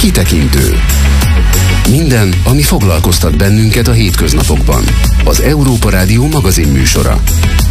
Kitekintő. Minden, ami foglalkoztat bennünket a hétköznapokban. Az Európa Rádió magazinműsora.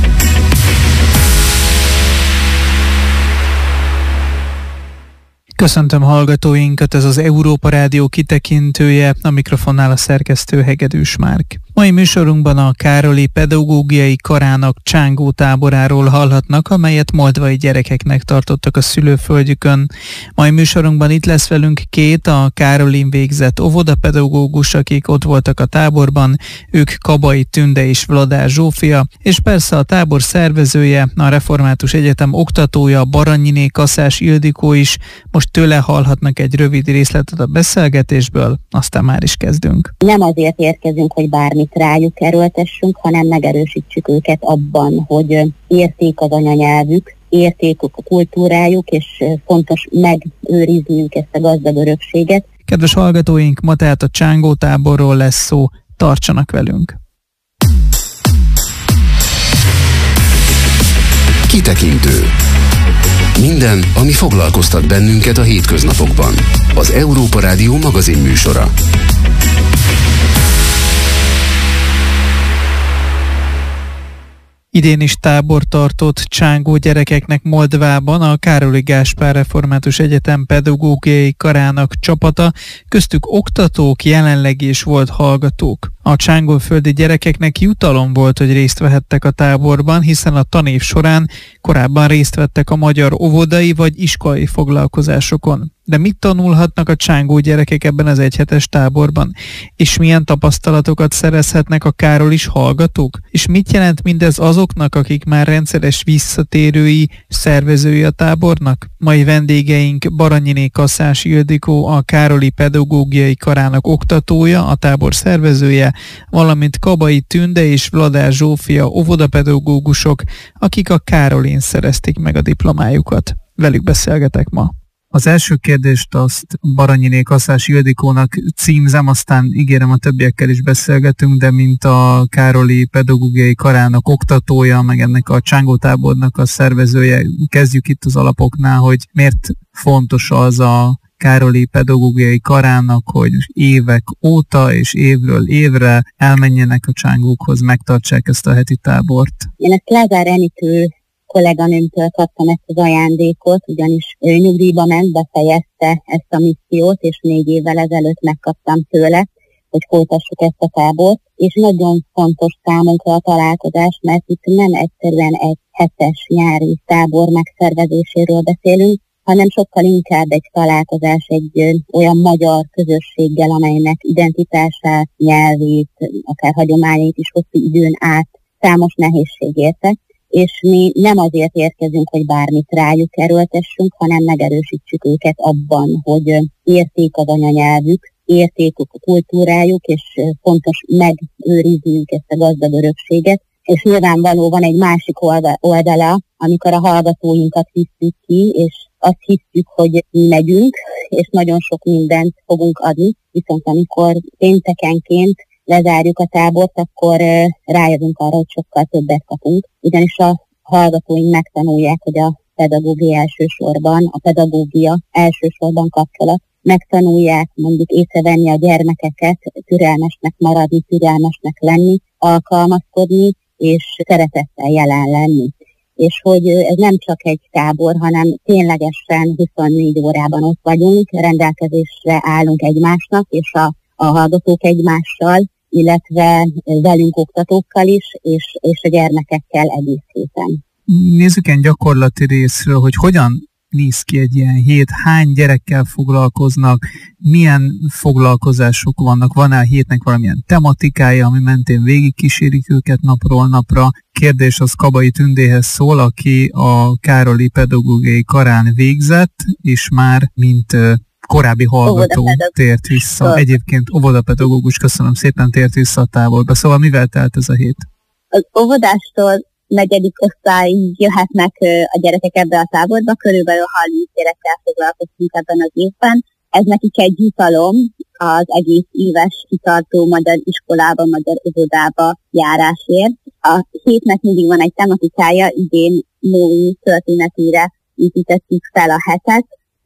Köszöntöm hallgatóinkat, ez az Európa Rádió kitekintője, a mikrofonnál a szerkesztő Hegedűs Márk. Mai műsorunkban a Károli Pedagógiai Karának Csángó táboráról hallhatnak, amelyet moldvai gyerekeknek tartottak a szülőföldjükön. Mai műsorunkban itt lesz velünk két a Károlin végzett óvodapedagógus, akik ott voltak a táborban, ők Kabai Tünde és Vladár Zsófia, és persze a tábor szervezője, a Református Egyetem oktatója, Baranyiné Kaszás Ildikó is. Most tőle hallhatnak egy rövid részletet a beszélgetésből, aztán már is kezdünk. Nem azért érkezünk, hogy bármit rájuk erőltessünk, hanem megerősítsük őket abban, hogy érték az anyanyelvük, érték a kultúrájuk, és fontos megőrizniük ezt a gazdag örökséget. Kedves hallgatóink, ma tehát a Csángó táborról lesz szó, tartsanak velünk! Kitekintő. Minden, ami foglalkoztat bennünket a hétköznapokban. Az Európa Rádió magazinműsora. Idén is tábor tartott Csángó gyerekeknek Moldvában a Károly Gáspár Református Egyetem Pedagógiai Karának csapata, köztük oktatók, jelenlegi és volt hallgatók. A csángóföldi gyerekeknek jutalom volt, hogy részt vehettek a táborban, hiszen a tanév során korábban részt vettek a magyar óvodai vagy iskolai foglalkozásokon. De mit tanulhatnak a csángó gyerekek ebben az egyhetes táborban? És milyen tapasztalatokat szerezhetnek a Károlis hallgatók? És mit jelent mindez azoknak, akik már rendszeres visszatérői, szervezői a tábornak? Mai vendégeink Baranyiné Kaszás Ildikó, a Károli Pedagógiai Karának oktatója, a tábor szervezője, valamint Kabai Tünde és Vladár Zsófia óvodapedagógusok, akik a Károlin szerezték meg a diplomájukat. Velük beszélgetek ma. Az első kérdést azt Baranyiné Kaszás Ildikónak címzem, aztán ígérem, a többiekkel is beszélgetünk, de mint a Károli Pedagógiai Karának oktatója, meg ennek a Csángó tábornak a szervezője, kezdjük itt az alapoknál, hogy miért fontos az a Károli Pedagógiai Karának, hogy évek óta és évről évre elmenjenek a csángókhoz, megtartsák ezt a heti tábort. Én ezt Lázár Enikő kolléganőmtől kaptam ezt az ajándékot, ugyanis ő nyugdíjba ment, befejezte ezt a missziót, és 4 évvel ezelőtt megkaptam tőle, hogy folytassuk ezt a tábort, és nagyon fontos számunkra a találkozás, mert itt nem egyszerűen egy hetes nyári tábor megszervezéséről beszélünk, hanem sokkal inkább egy találkozás egy olyan magyar közösséggel, amelynek identitását, nyelvét, akár hagyományait is hosszú időn át számos nehézség érte, és mi nem azért érkezünk, hogy bármit rájuk erőltessünk, hanem megerősítsük őket abban, hogy érték az anyanyelvük, érték a kultúrájuk, és fontos megőrizniük ezt a gazdag örökséget. És nyilvánvaló van egy másik oldala, amikor a hallgatóinkat hisszük ki, és azt hiszük, hogy megyünk, és nagyon sok mindent fogunk adni, viszont amikor péntekenként lezárjuk a tábort, akkor rájövünk arra, hogy sokkal többet kapunk, ugyanis a hallgatóink megtanulják, hogy a pedagógia elsősorban kapcsolat. Megtanulják mondjuk észrevenni a gyermekeket, türelmesnek maradni, türelmesnek lenni, alkalmazkodni, és szeretettel jelen lenni. És hogy ez nem csak egy tábor, hanem ténylegesen 24 órában ott vagyunk, rendelkezésre állunk egymásnak, és a hallgatók egymással, illetve velünk oktatókkal is, és a gyermekekkel egész héten. Nézzük egy gyakorlati részről, hogy hogyan néz ki egy ilyen hét, hány gyerekkel foglalkoznak, milyen foglalkozások vannak, van-e a hétnek valamilyen tematikája, ami mentén végigkísérik őket napról napra. Kérdés az Kabai Tündéhez szól, aki a Károli Pedagógiai Karán végzett, és már mint korábbi hallgató tért vissza. Egyébként óvodapedagógus, köszönöm szépen, tért vissza a táborba. Szóval mivel telt ez a hét? Az óvodástól 4. osztályig jöhetnek a gyerekek ebbe a táborba, körülbelül 30 gyerekkel foglalkoztunk ebben az évben. Ez nekik egy jutalom az egész éves kitartó magyar iskolába, magyar óvodába járásért. A hétnek mindig van egy tematikája, idén Mói történetére építettük fel a hetet,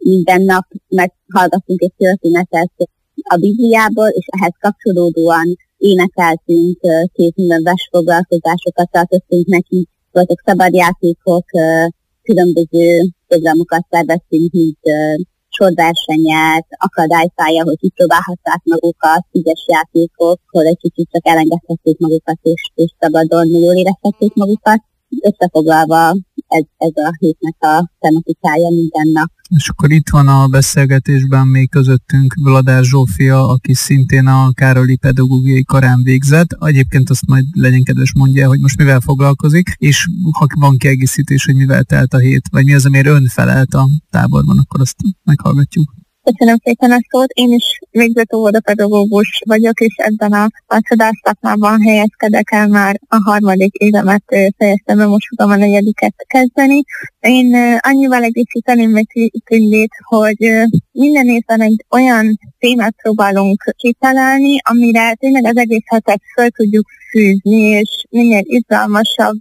minden nap meghallgattunk egy történetet a Bibliából, és ehhez kapcsolódóan énekeltünk, kézműves foglalkozásokat tartottunk neki, voltak szabadjátékok, különböző programokat szerveztünk, mint sorversenyek, akadálypálya, hogy kipróbálhatták magukat, ügyes játékok, hol egy kicsit csak elengedhették magukat, és szabadon jól érezhették magukat. Összefoglalva ez a hétnek a tematikája minden nap. És akkor itt van a beszélgetésben még közöttünk Vladár Zsófia, aki szintén a Károli Pedagógiai Karán végzett. Egyébként azt majd legyen kedves mondja, hogy most mivel foglalkozik, és ha van kiegészítés, hogy mivel telt a hét, vagy mi az, amiért ön felelt a táborban, akkor azt meghallgatjuk. Köszönöm szépen a szót. Én is végzett óvodapedagógus vagyok, és ebben a csodás szakmában helyezkedek el, már a 3. évemet fejeztem be, most fogom a 4. kezdeni. Én annyival egészíteném meg Tündét, hogy minden évben egy olyan témát próbálunk kitalálni, amire tényleg az egész hetet föl tudjuk fűzni, és minél izgalmasabb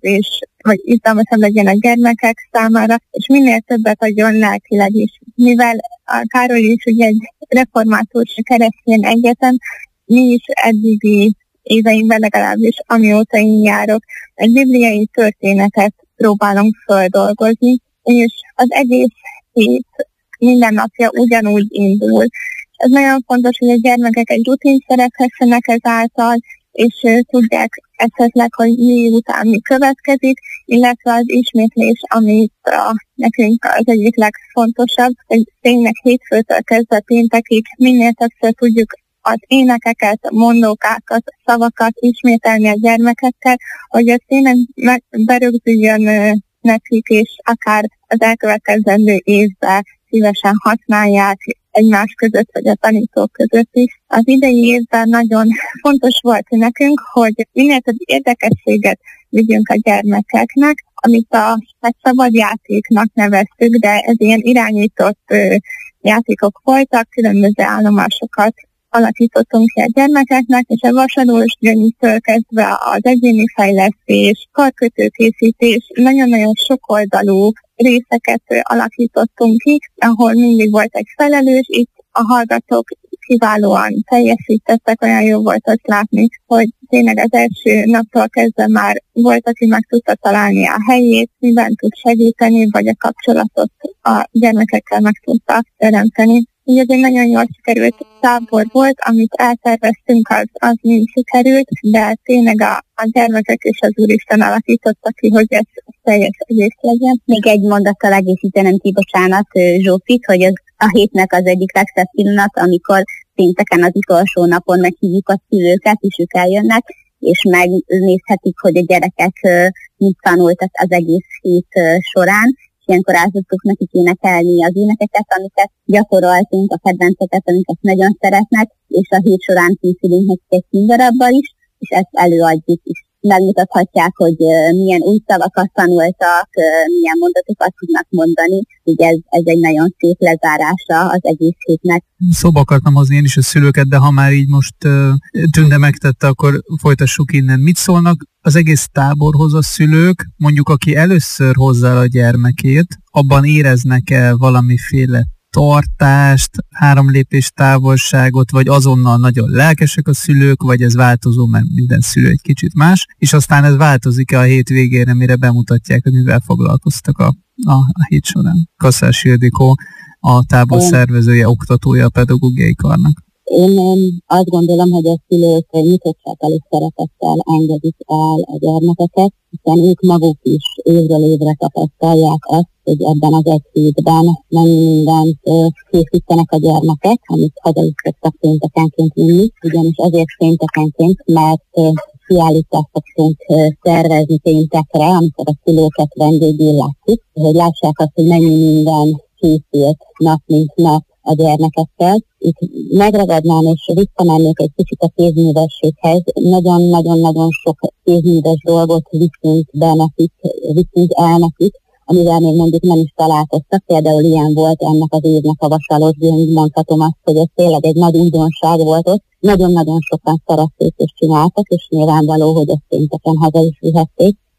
legyen a gyermekek számára, és minél többet adjon lelkileg is. Mivel a Károly is ugye egy református keresztény egyetem, mi is eddigi éveinkben, legalábbis amióta én járok, egy bibliai történetet próbálunk földolgozni, és az egész hét minden napja ugyanúgy indul. Ez nagyon fontos, hogy a gyermekek egy rutint szerezhessenek ezáltal, és tudják esetleg, hogy mi után mi következik, illetve az ismétlés, amit nekünk az egyik legfontosabb, hogy tényleg hétfőtől kezdve péntekig minél többször tudjuk az énekeket, mondókákat, szavakat ismételni a gyermekekkel, hogy ez tényleg berögzüljön nekik, és akár az elkövetkezendő évben szívesen használják egymás között, vagy a tanítók között is. Az idei évben nagyon fontos volt nekünk, hogy minél több érdekességet vigyünk a gyermekeknek, amit a szabad játéknak neveztük, de ez ilyen irányított játékok voltak, különböző állomásokat alakítottunk ki a gyermekeknek, és a vasadós gyönyitől kezdve az egyéni fejlesztés, karkötőkészítés, nagyon-nagyon sokoldalú részeket alakítottunk ki, ahol mindig volt egy felelős, itt a hallgatók kiválóan teljesítettek, olyan jó volt azt látni, hogy tényleg az első naptól kezdve már volt, aki meg tudta találni a helyét, miben tud segíteni, vagy a kapcsolatot a gyermekekkel meg tudta teremteni. Így ez egy nagyon jól sikerült tábor volt, amit elterveztünk, az mind sikerült, de tényleg a gyermekek és az Úristen alakította ki, hogy ez teljes egész legyen. Még egy mondattal egészítenem ki, bocsánat, Zsófit, hogy a hétnek az egyik legszebb pillanat, amikor pénteken az utolsó napon meghívjuk a szülőket, és ők eljönnek, és megnézhetik, hogy a gyerekek mit tanultak az egész hét során. Ilyenkor el tudtuk nekik énekelni az énekeket, amiket gyakoroltunk, a kedvenceket, amiket nagyon szeretnek, és a hét során készülünk nekik egy színdarabbal is, és ezt előadjuk is. Megmutathatják, hogy milyen új szavakat tanultak, milyen mondatokat tudnak mondani. Ugye ez egy nagyon szép lezárása az egész hétnek. Szóba akartam hozni én is a szülőket, de ha már így most Tünde megtette, akkor folytassuk innen. Mit szólnak az egész táborhoz a szülők, mondjuk aki először hozzá a gyermekét, abban éreznek-e valamiféle tartást, 3 lépés távolságot, vagy azonnal nagyon lelkesek a szülők, vagy ez változó, mert minden szülő egy kicsit más, és aztán ez változik-e a hét végére, mire bemutatják, hogy mivel foglalkoztak a hét során. Kasszás Ildikó, a tábor szervezője, oktatója a pedagógiai karnak. Én azt gondolom, hogy a szülők nyitottsággal és szeretettel engedik el a gyermekeket, hiszen ők maguk is évről évre tapasztalják azt, hogy ebben az egy hétben mennyi mindent készítenek a gyermekek, amit haza is szoktak péntekenként vinni, ugyanis azért péntekenként, mert kiállítást szoktunk szervezni péntekre, amikor a szülőket vendégül látjuk, hogy lássák azt, hogy mennyi minden készült nap mint nap a gyermekekkel. Itt megragadnám és visszamennék egy kicsit a kézművességhez. Nagyon-nagyon-nagyon sok kézműves dolgot viszünk be nekik, viszünk el nekik, amivel még mondjuk nem is találkoztak. Például ilyen volt ennek az évnek a vasalos gyöngy, mondhatom azt, hogy ez tényleg egy nagy újdonság volt ott. Nagyon-nagyon sokan szerették és csináltak, és nyilvánvaló, hogy ezt pénteken haza is vihették.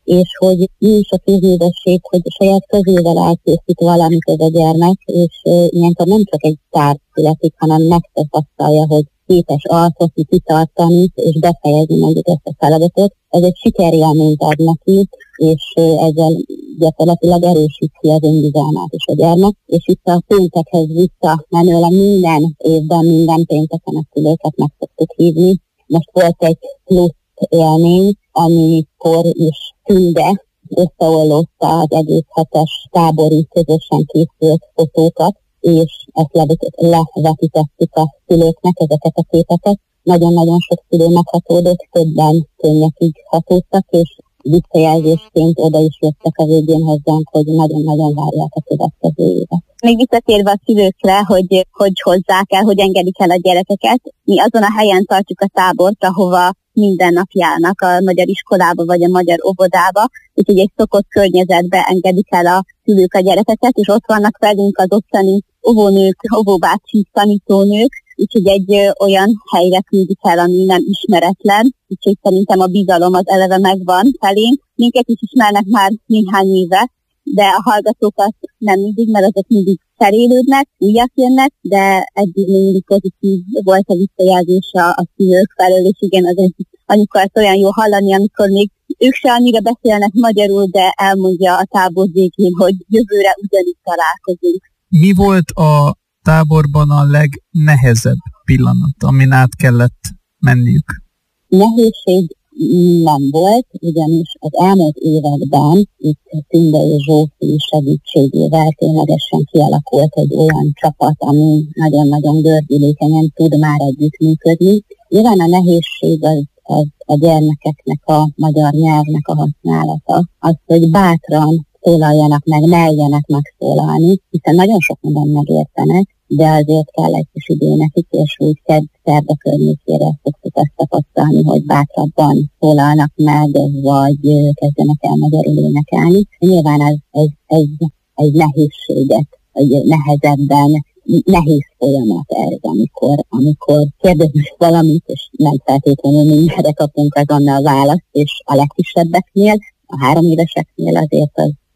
és hogy mi is a kézművesség, hogy saját kezével elkészít valamit ez a gyermek, és ilyenkor nem csak egy tárgy születik, hanem megtapasztalja, hogy képes alkotni, kitartani, és befejezni mondjuk ezt a feladatot. Ez egy sikerélményt ad neki, és ezzel gyakorlatilag erősíti az önbizalmát is a gyermek, és itt a péntekhez visszamenőleg minden évben, minden pénteken a szülőket meg szoktuk hívni. Most volt egy plusz élmény, amikor is Tünde összeollózta az egész hetes tábori közösen készült fotókat, és ezt levetítettük a szülőknek, ezeket a képeket. Nagyon-nagyon sok szülő meghatódott, többen könnyekig hatódtak, és visszajelzésként oda is jöttek a végén hozzánk, hogy nagyon-nagyon várják a következő évet. Még visszatérve a szülőkre, hogy hozzák el, hogy engedik el a gyerekeket, mi azon a helyen tartjuk a tábort, ahova minden nap járnak a magyar iskolába vagy a magyar óvodába, úgyhogy egy szokott környezetbe engedik el a szülők a gyerekeket, és ott vannak velünk az ottani óvónők, óvóbácsi, tanítónők, úgyhogy egy olyan helyre küldik el, ami nem ismeretlen, úgyhogy szerintem a bizalom az eleve megvan felénk. Minket is ismernek már néhány éve, de a hallgatókat nem mindig, mert azok mindig cserélődnek, újak jönnek, de eddig mindig pozitív volt a visszajelzés a szülők felől, és igen, az anyuka ezt olyan jó hallani, amikor még ők se annyira beszélnek magyarul, de elmondja a tábor végén, hogy jövőre ugyanígy találkozunk. Mi volt a táborban a legnehezebb pillanat, amin át kellett menniük? Nehézség nem volt, ugyanis az elmúlt években itt Tünde és Zsófi segítségével ténylegesen kialakult egy olyan csapat, ami nagyon-nagyon gördülékenyen tud már együttműködni. Nyilván a nehézség az a gyermekeknek a magyar nyelvnek a használata, az, hogy bátran szólaljanak meg, merjenek megszólalni, hiszen nagyon sok minden megértenek, de azért kell egy kis idő nekik, és úgy szerda környékére szoktuk azt tapasztalni, hogy bátrabban szólalnak meg, vagy kezdenek el magyarul énekelni. Nyilván ez egy nehézséget, egy nehezebben, nehéz folyamat ez, amikor kérdezünk valamit, és nem feltétlenül mindenre kapunk azonnal választ, és a legkisebbeknél, a 3 éveseknél azért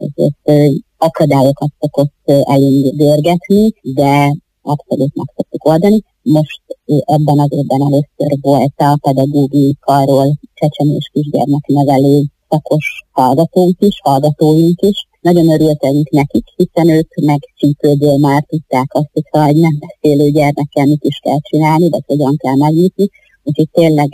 akadályokat szokott elindítani, de abszolút meg szoktuk oldani. Most ebben az évben először volt a pedagógikáról csecsemés kisgyermeknevelő szakos hallgatóink is. Nagyon örültünk nekik, hiszen ők meg csípőből már tudták azt, hogy egy nem beszélő gyermekkel mit is kell csinálni, vagy hogyan kell megnyitni. Úgyhogy tényleg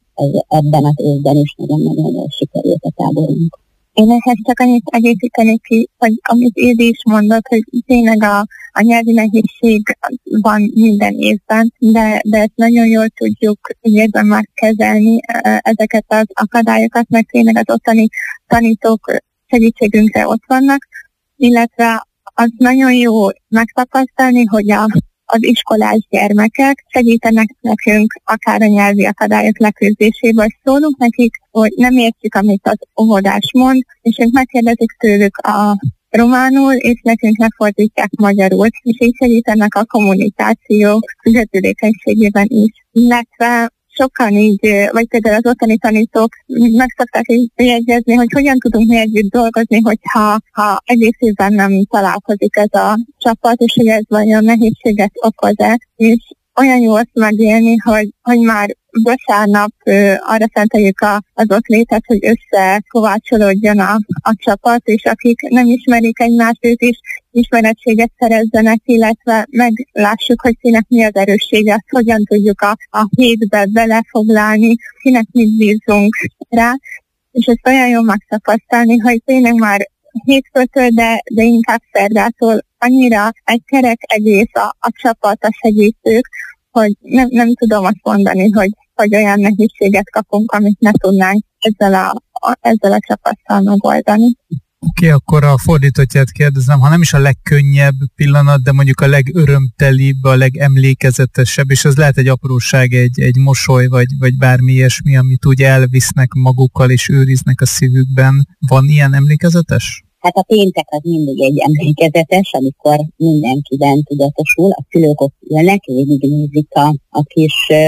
ebben az évben is nagyon-nagyon jól sikerült a táborunk. Én ehhez csak annyit egészíteni ki, hogy amit Ildi is mondott, hogy tényleg a nyelvi nehézség van minden évben, de ezt nagyon jól tudjuk évben már kezelni ezeket az akadályokat, mert tényleg az ottani tanítók segítségünkre ott vannak, illetve az nagyon jó megtapasztalni, hogy az iskolás gyermekek segítenek nekünk akár a nyelvi akadályok leküzdésében, szólunk nekik, hogy nem értjük, amit az óvodás mond, és ők megkérdezik tőlük a románul, és nekünk megfordítják magyarul, és így segítenek a kommunikáció gördülékenységében is. Illetve sokan így, vagy például az ottani tanítók meg szokták így jegyezni, hogy hogyan tudunk mi együtt dolgozni, hogyha egész évben nem találkozik ez a csapat, és hogy ez vajon nehézséget okoz-e, és olyan jó azt megélni, hogy már vasárnap arra szenteljük az ott létet, hogy összekovácsolódjon a csapat, és akik nem ismerik egymást, ők is ismerettséget szerezzenek, illetve meglássuk, hogy kinek mi az erőssége, azt hogyan tudjuk a hétbe belefoglalni, kinek mit bízunk rá, és ezt olyan jól megtapasztalni, hogy tényleg már hétfőtől, de inkább szerdától annyira egy kerek egész a csapat, a segítők, hogy nem tudom azt mondani, hogy olyan nehézséget kapunk, amit ne tudnánk ezzel a csapattal megoldani. Oké, akkor a fordítottját kérdezem, ha nem is a legkönnyebb pillanat, de mondjuk a legörömtelibb, a legemlékezetesebb, és az lehet egy apróság, egy mosoly, vagy bármi ilyesmi, amit úgy elvisznek magukkal és őriznek a szívükben. Van ilyen emlékezetes? Hát a péntek az mindig egy emlékezetes, amikor mindenkiben tudatosul, a szülők ott ülnek, végignézik a kis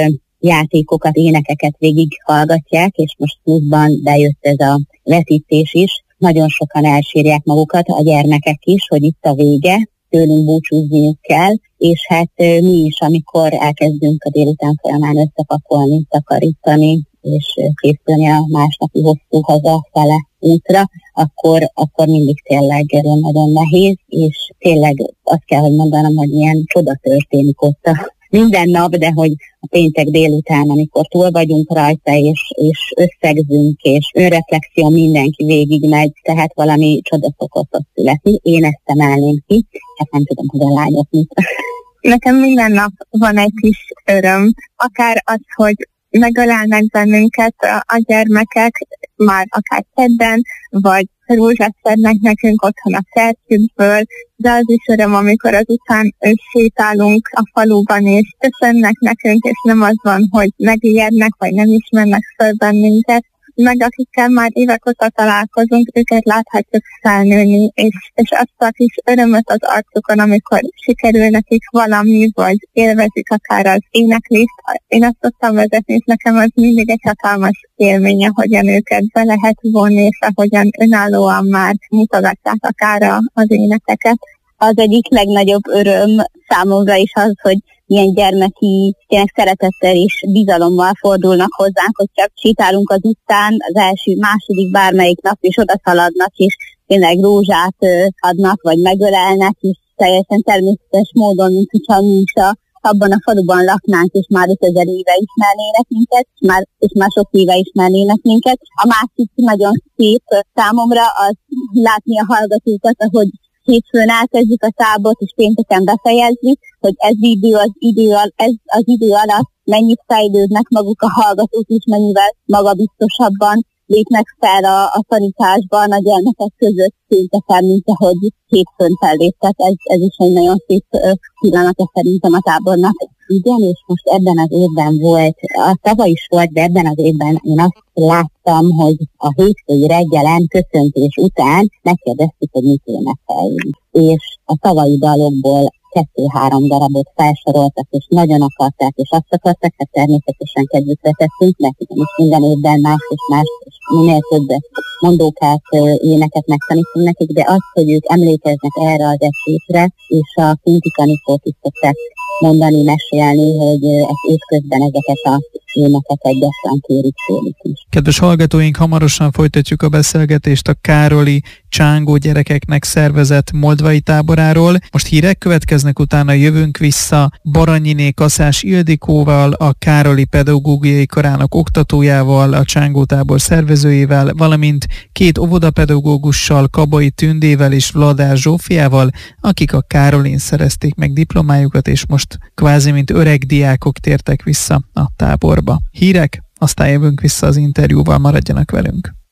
játékokat, énekeket végighallgatják, és most pluszban bejött ez a vetítés is. Nagyon sokan elsírják magukat, a gyermekek is, hogy itt a vége, tőlünk búcsúzniuk kell, és hát mi is, amikor elkezdünk a délután folyamán összepakolni, takarítani, és készülni a másnapi hosszú hazafele útra, akkor mindig tényleg nagyon nehéz, és tényleg azt kell, hogy mondanom, hogy ilyen csoda történik ott minden nap, de hogy a péntek délután, amikor túl vagyunk rajta, és összegzünk, és önreflexió mindenki végigmegy, tehát valami csoda szokott ott születni. Én ezt emelném ki, hát nem tudom, hogy a lányok mit. Nekem minden nap van egy kis öröm, akár az, hogy megölelnek bennünket a gyermekek, már akár kedden, vagy rózsát szednek nekünk otthon a kertjükből, de az is öröm, amikor azután sétálunk a faluban, és köszönnek nekünk, és nem az van, hogy megijednek, vagy nem ismernek föl bennünket, meg akikkel már évek óta találkozunk, őket láthatjuk felnőni, és azt a kis örömöt az arcukon, amikor sikerül nekik valami, vagy élvezik akár az éneklést. Én azt szoktam vezetni, és nekem az mindig egy hatalmas élménye, hogyan őket be lehet vonni, és ahogyan önállóan már mutogatják akár az énekeket. Az egyik legnagyobb öröm számomra is az, hogy ilyen gyermeki, tényleg szeretettel és bizalommal fordulnak hozzánk, hogy csak sétálunk az utcán, az első, második bármelyik nap, és odaszaladnak, és tényleg rózsát adnak, vagy megölelnek, és teljesen természetes módon, mint hogyha mi is abban a faluban laknánk, és már 5000 éve ismernének minket, és már sok éve ismernének minket. A másik nagyon szép számomra az látni a hallgatókat, ahogy hétfőn elkezdjük a tábort, és pénteken befejezni, hogy ez az idő alatt mennyit fejlődnek maguk a hallgatók is, mennyivel magabiztosabban lépnek fel a tanításban a gyermekek között pénteken, mint ahogy hétfőn felléptek. Ez is egy nagyon szép pillanat szerintem a tábornak. Igen, és most ebben az évben volt, a tavaly is volt, de ebben az évben én azt láttam, hogy a hétfői reggelen köszöntés után megkérdeztük, hogy mit énekeljünk. És a tavalyi dalokból 2-3 darabot felsoroltak, és nagyon akarták, és azt akartak, hát természetesen kedvükre tettünk, mert ugyanis minden évben más, és minél több mondókát, éneket megtanítunk nekik, de az, hogy ők emlékeznek erre az eszékre, és a Kinti Kanikót is szokták mondani, mesélni, hogy évközben ezeket a énekeket gyakran kérik tőlük is. Kedves hallgatóink, hamarosan folytatjuk a beszélgetést a Károli Csángó gyerekeknek szervezett moldvai táboráról. Most hírek következnek, utána jövünk vissza Baranyiné Kaszás Ildikóval, a Károli Pedagógiai Karának oktatójával, a Csángó tábor szervezőjével, valamint 2 óvodapedagógussal, Kabai Tündével és Vladár Zsófiával, akik a Károlin szerezték meg diplomájukat, és most kvázi mint öreg diákok tértek vissza a táborba. Hírek, aztán jövünk vissza az interjúval, maradjanak velünk.